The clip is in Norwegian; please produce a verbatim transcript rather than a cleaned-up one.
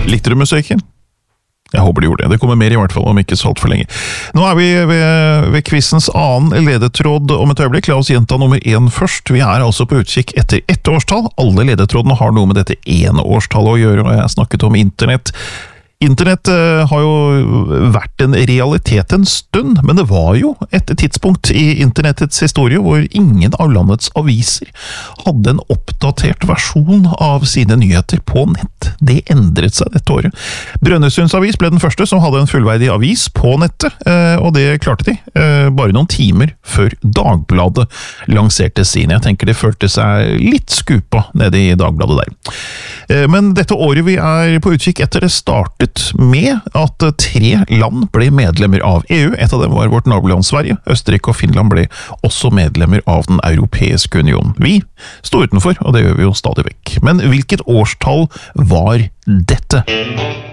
Likte du musikken? Jeg håper du gjorde det. Det kommer mer i hvert fall, om ikke så alt for lenge. Nå er vi ved, ved quizens annen ledetråd om et øyeblikk. La oss gjenta nummer én først. Vi er altså på utkikk etter ett årstall. Alle ledetrådene har noe med dette ene årstallet å gjøre, og jeg har snakket om internett. Internett uh, har jo vært en realitet en stund, men det var jo et tidspunkt i internettets historie hvor ingen av landets aviser hadde en oppdatert versjon av sine nyheter på nett. Det endret seg dette året. Brønnøysunds avis ble den første som hadde en fullverdig avis på nettet, uh, og det klarte de uh, bare noen timer før Dagbladet lanserte sin. Jeg tenker de følte seg litt skupa nede i Dagbladet der. Uh, men dette året vi er på utkikk etter det startet med at tre land ble medlemmer av E U. Et av dem var vårt naboland Sverige. Østerrike og Finland ble også medlemmer av den europeiske union. Vi sto utenfor, og det gjør vi jo stadig vekk. Men hvilket årstall var dette?